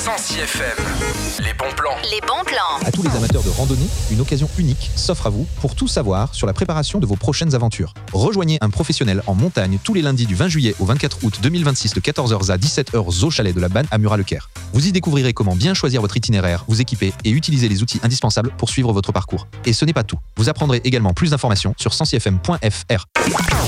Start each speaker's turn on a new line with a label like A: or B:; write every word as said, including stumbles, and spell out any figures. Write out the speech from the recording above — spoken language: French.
A: Sancy F M. Les bons plans.
B: Les bons plans.
C: À tous les amateurs de randonnée, une occasion unique s'offre à vous pour tout savoir sur la préparation de vos prochaines aventures. Rejoignez un professionnel en montagne tous les lundis du vingt juillet au vingt-quatre août deux mille vingt-six de quatorze heures à dix-sept heures au chalet de la Banne à Murat-le-Caire. Vous y découvrirez comment bien choisir votre itinéraire, vous équiper et utiliser les outils indispensables pour suivre votre parcours. Et ce n'est pas tout. Vous apprendrez également plus d'informations sur sancy f m point f r.